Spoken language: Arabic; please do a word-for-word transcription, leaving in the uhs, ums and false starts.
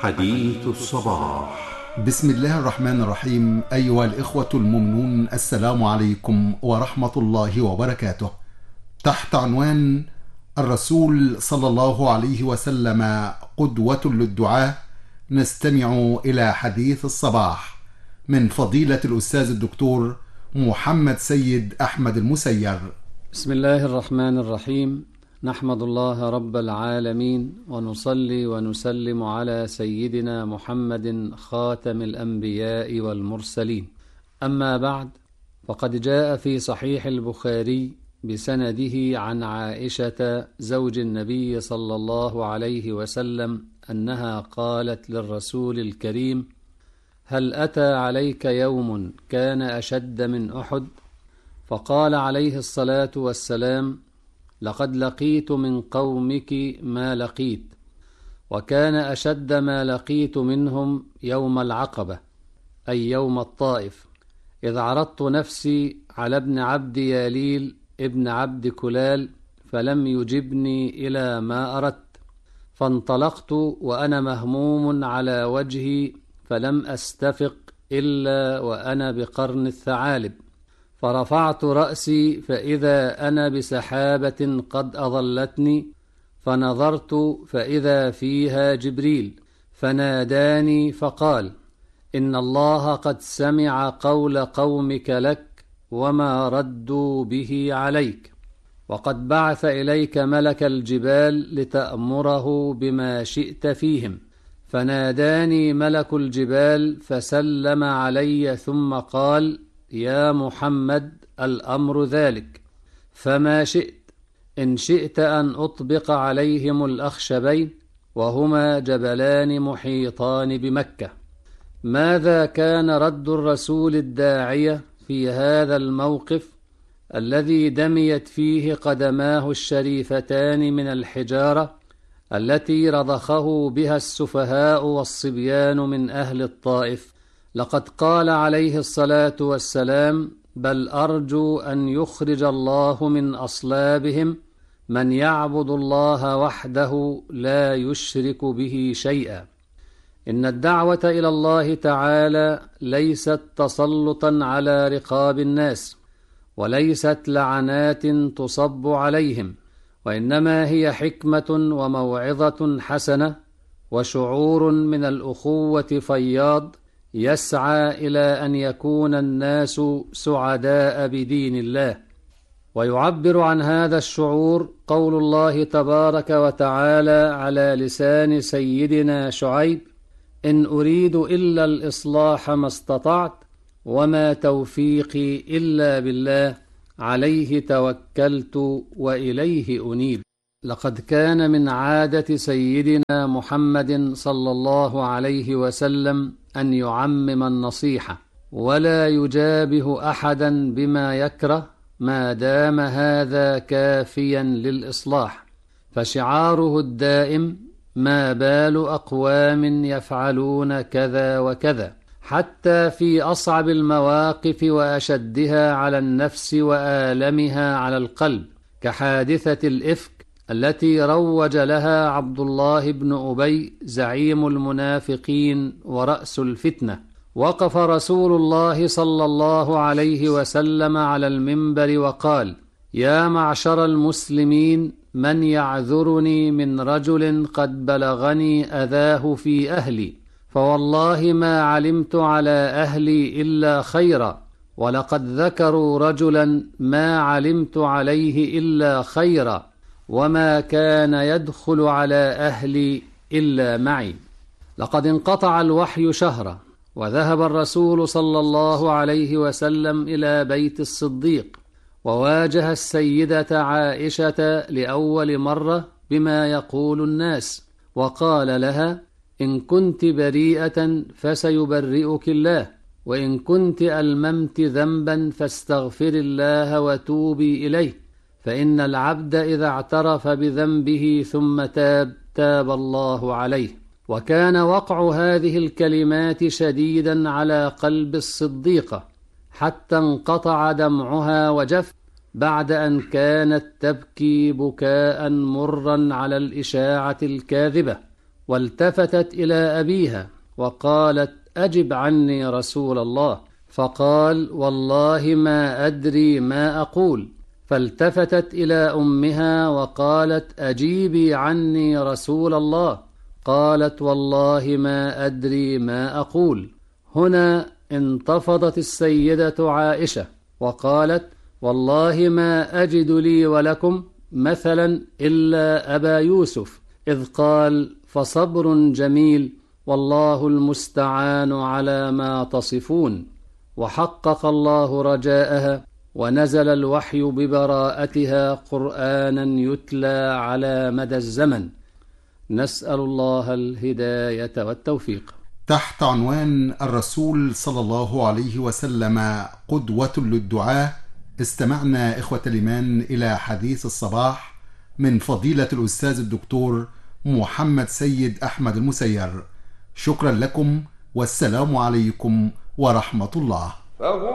حديث الصباح. بسم الله الرحمن الرحيم. أيها الإخوة المؤمنون، السلام عليكم ورحمة الله وبركاته. تحت عنوان الرسول صلى الله عليه وسلم قدوة للدعاة، نستمع إلى حديث الصباح من فضيلة الأستاذ الدكتور محمد سيد أحمد المسير. بسم الله الرحمن الرحيم. نحمد الله رب العالمين، ونصلي ونسلم على سيدنا محمد خاتم الأنبياء والمرسلين. أما بعد، فقد جاء في صحيح البخاري بسنده عن عائشة زوج النبي صلى الله عليه وسلم أنها قالت للرسول الكريم: هل أتى عليك يوم كان أشد من أحد؟ فقال عليه الصلاة والسلام: لقد لقيت من قومك ما لقيت، وكان أشد ما لقيت منهم يوم العقبة، أي يوم الطائف، إذ عرضت نفسي على ابن عبد ياليل ابن عبد كلال فلم يجبني إلى ما أردت، فانطلقت وأنا مهموم على وجهي، فلم أستفق إلا وأنا بقرن الثعالب، فرفعت رأسي فإذا أنا بسحابة قد أظلتني، فنظرت فإذا فيها جبريل، فناداني فقال: إن الله قد سمع قول قومك لك وما ردوا به عليك، وقد بعث إليك ملك الجبال لتأمره بما شئت فيهم. فناداني ملك الجبال فسلم علي ثم قال: يا محمد، الأمر ذلك، فما شئت؟ إن شئت أن أطبق عليهم الأخشبين، وهما جبلان محيطان بمكة. ماذا كان رد الرسول الداعية في هذا الموقف الذي دميت فيه قدماه الشريفتان من الحجارة التي رضخه بها السفهاء والصبيان من أهل الطائف؟ لقد قال عليه الصلاة والسلام: بل أرجو أن يخرج الله من أصلابهم من يعبد الله وحده لا يشرك به شيئا. إن الدعوة إلى الله تعالى ليست تسلطا على رقاب الناس، وليست لعنات تصب عليهم، وإنما هي حكمة وموعظة حسنة وشعور من الأخوة فياض يسعى إلى أن يكون الناس سعداء بدين الله. ويعبر عن هذا الشعور قول الله تبارك وتعالى على لسان سيدنا شعيب: إن أريد إلا الإصلاح ما استطعت، وما توفيقي إلا بالله، عليه توكلت وإليه أنيب. لقد كان من عادة سيدنا محمد صلى الله عليه وسلم أن يعمم النصيحة، ولا يجابه أحدا بما يكره ما دام هذا كافيا للإصلاح، فشعاره الدائم: ما بال أقوام يفعلون كذا وكذا، حتى في أصعب المواقف وأشدها على النفس وآلمها على القلب، كحادثة الإفك التي روج لها عبد الله بن أبي زعيم المنافقين ورأس الفتنة. وقف رسول الله صلى الله عليه وسلم على المنبر وقال: يا معشر المسلمين، من يعذرني من رجل قد بلغني أذاه في أهلي؟ فوالله ما علمت على أهلي إلا خيرا، ولقد ذكروا رجلا ما علمت عليه إلا خيرا، وما كان يدخل على أهلي إلا معي. لقد انقطع الوحي شهرا، وذهب الرسول صلى الله عليه وسلم إلى بيت الصديق، وواجه السيدة عائشة لأول مرة بما يقول الناس، وقال لها: إن كنت بريئة فسيبرئك الله، وإن كنت ألممت ذنبا فاستغفر الله وتوبي إليه، فإن العبد إذا اعترف بذنبه ثم تاب تاب الله عليه. وكان وقع هذه الكلمات شديدا على قلب الصديقة، حتى انقطع دمعها وجف، بعد أن كانت تبكي بكاء مرا على الإشاعة الكاذبة، والتفتت إلى أبيها وقالت: أجب عني رسول الله. فقال: والله ما أدري ما أقول. فالتفتت إلى أمها وقالت: أجيبي عني رسول الله. قالت: والله ما أدري ما أقول. هنا انتفضت السيدة عائشة وقالت: والله ما أجد لي ولكم مثلا إلا أبا يوسف، إذ قال: فصبر جميل والله المستعان على ما تصفون. وحقق الله رجاءها ونزل الوحي ببراءتها قرآنا يتلى على مدى الزمن. نسأل الله الهداية والتوفيق. تحت عنوان الرسول صلى الله عليه وسلم قدوة للدعاة، استمعنا إخوة الإيمان إلى حديث الصباح من فضيلة الأستاذ الدكتور محمد سيد أحمد المسير. شكرا لكم والسلام عليكم ورحمة الله.